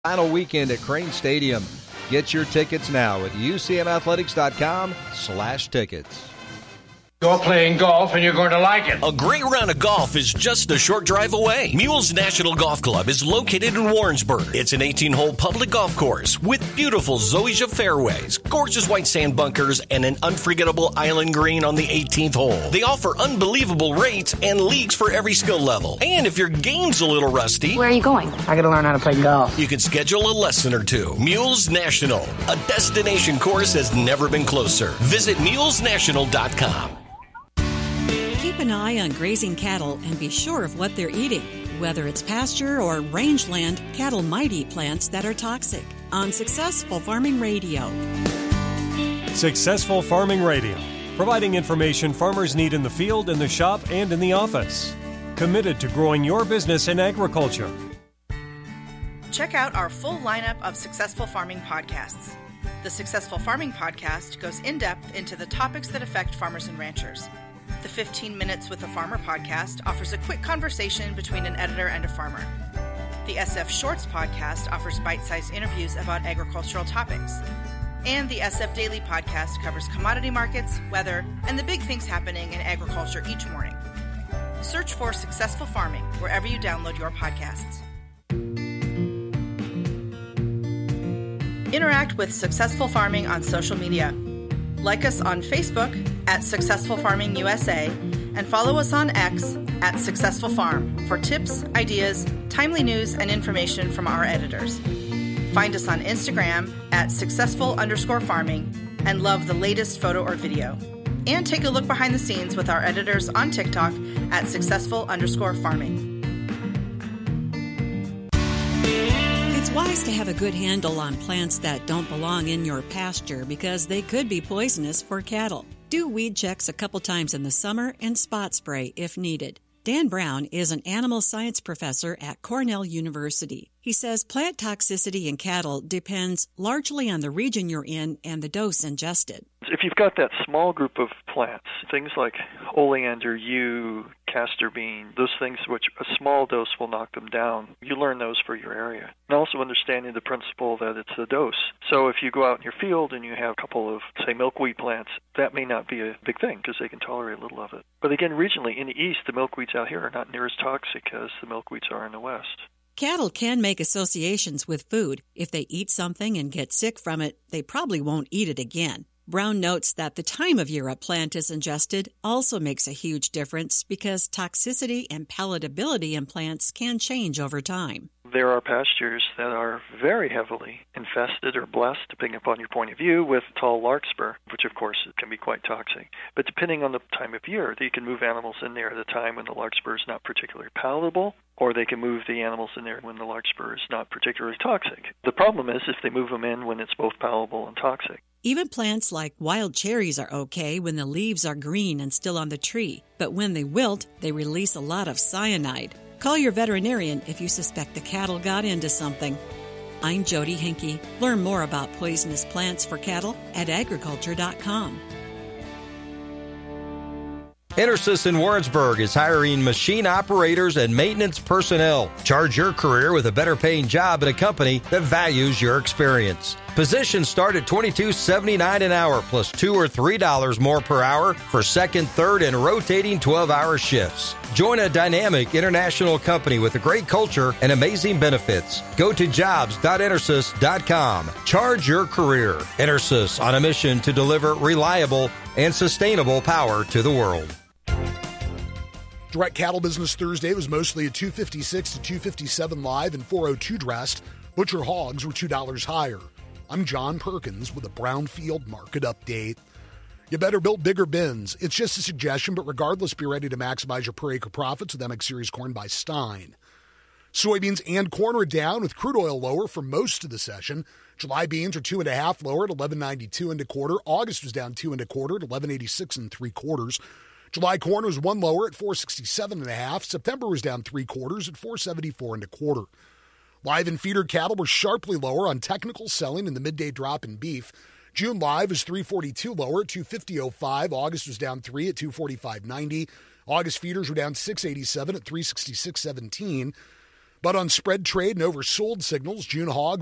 Final weekend at Crane Stadium. Get your tickets now at ucmathletics.com/tickets. You're playing golf and you're going to like it. A great round of golf is just a short drive away. Mules National Golf Club is located in Warrensburg. It's an 18-hole public golf course with beautiful zoysia fairways, gorgeous white sand bunkers, and an unforgettable island green on the 18th hole. They offer unbelievable rates and leagues for every skill level. And if your game's a little rusty... Where are you going? I gotta learn how to play golf. You can schedule a lesson or two. Mules National. A destination course has never been closer. Visit mulesnational.com. Keep an eye on grazing cattle and be sure of what they're eating. Whether it's pasture or rangeland, cattle might eat plants that are toxic. On Successful Farming Radio. Successful Farming Radio, providing information farmers need in the field, in the shop, and in the office. Committed to growing your business in agriculture. Check out our full lineup of Successful Farming podcasts. The Successful Farming podcast goes in-depth into the topics that affect farmers and ranchers. The 15 Minutes with a Farmer podcast offers a quick conversation between an editor and a farmer. The SF Shorts podcast offers bite-sized interviews about agricultural topics. And the SF Daily podcast covers commodity markets, weather, and the big things happening in agriculture each morning. Search for Successful Farming wherever you download your podcasts. Interact with Successful Farming on social media. Like us on Facebook at Successful Farming USA and follow us on X at Successful Farm for tips, ideas, timely news, and information from our editors. Find us on Instagram at successful_farming and love the latest photo or video. And take a look behind the scenes with our editors on TikTok at successful_farming. It's wise to have a good handle on plants that don't belong in your pasture because they could be poisonous for cattle. Do weed checks a couple times in the summer and spot spray if needed. Dan Brown is an animal science professor at Cornell University. He says plant toxicity in cattle depends largely on the region you're in and the dose ingested. If you've got that small group of plants, things like oleander, yew, castor bean, those things which a small dose will knock them down, you learn those for your area. And also understanding the principle that it's a dose. So if you go out in your field and you have a couple of, say, milkweed plants, that may not be a big thing because they can tolerate a little of it. But again, regionally, in the east, the milkweeds out here are not near as toxic as the milkweeds are in the west. Cattle can make associations with food. If they eat something and get sick from it, they probably won't eat it again. Brown notes that the time of year a plant is ingested also makes a huge difference because toxicity and palatability in plants can change over time. There are pastures that are very heavily infested or blessed, depending upon your point of view, with tall larkspur, which of course can be quite toxic. But depending on the time of year, you can move animals in there at a time when the larkspur is not particularly palatable, or they can move the animals in there when the larkspur is not particularly toxic. The problem is if they move them in when it's both palatable and toxic. Even plants like wild cherries are okay when the leaves are green and still on the tree, but when they wilt, they release a lot of cyanide. Call your veterinarian if you suspect the cattle got into something. I'm Jody Hinkey. Learn more about poisonous plants for cattle at agriculture.com. Intersys in Warrensburg is hiring machine operators and maintenance personnel. Charge your career with a better paying job at a company that values your experience. Positions start at $22.79 an hour plus $2 or $3 more per hour for second, third, and rotating 12-hour shifts. Join a dynamic international company with a great culture and amazing benefits. Go to jobs.intersys.com. Charge your career. Intersys on a mission to deliver reliable and sustainable power to the world. Direct Cattle Business Thursday was mostly at 256 to 257 live and 402 dressed. Butcher hogs were $2 higher. I'm John Perkins with a Brownfield market update. You better build bigger bins. It's just a suggestion, but regardless, be ready to maximize your per acre profits with MX Series corn by Stein. Soybeans and corn are down with crude oil lower for most of the session. July beans are 2.5 lower at $11.92 1/4. August was down 2 1/4 at $11.86 3/4. July corn was 1 lower at $4.67 1/2. September was down 3/4 at $4.74 1/4. Live and feeder cattle were sharply lower on technical selling in the midday drop in beef. June live is 342 lower at 250.05. August was down 3 at 245.90. August feeders were down 687 at 366.17. But on spread trade and oversold signals, June hog